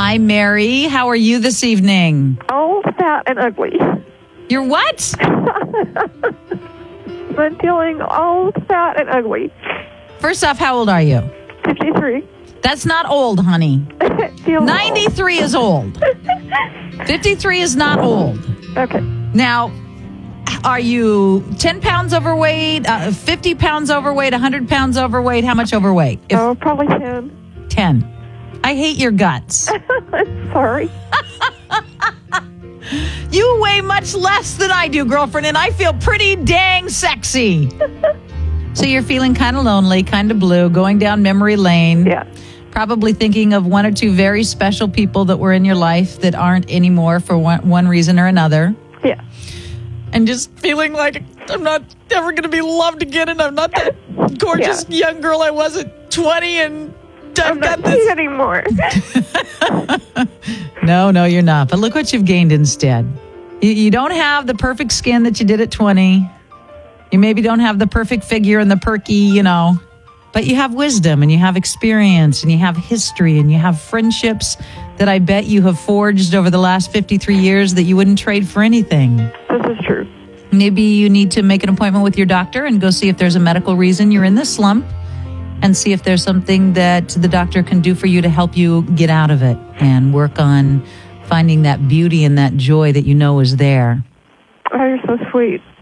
Hi, Mary. How are you this evening? Old, fat, and ugly. You're what? I'm feeling old, fat, and ugly. First off, how old are you? 53. That's not old, honey. Feel 93 is old. 53 is not old. Okay. Now, are you 10 pounds overweight, 50 pounds overweight, 100 pounds overweight? How much overweight? Probably 10. 10. I hate your guts. Sorry. You weigh much less than I do, girlfriend, and I feel pretty dang sexy. So you're feeling kind of lonely, kind of blue, going down memory lane. Yeah. Probably thinking of one or two very special people that were in your life that aren't anymore for one reason or another. Yeah. And just feeling like I'm not ever going to be loved again, and I'm not that gorgeous young girl I was at 20, and I've got this anymore. No, you're not. But look what you've gained instead. You don't have the perfect skin that you did at 20. You maybe don't have the perfect figure and the perky, but you have wisdom and you have experience and you have history and you have friendships that I bet you have forged over the last 53 years that you wouldn't trade for anything. This is true. Maybe you need to make an appointment with your doctor and go see if there's a medical reason you're in this slump, and see if there's something that the doctor can do for you to help you get out of it and work on finding that beauty and that joy that you know is there. Oh, you're so sweet.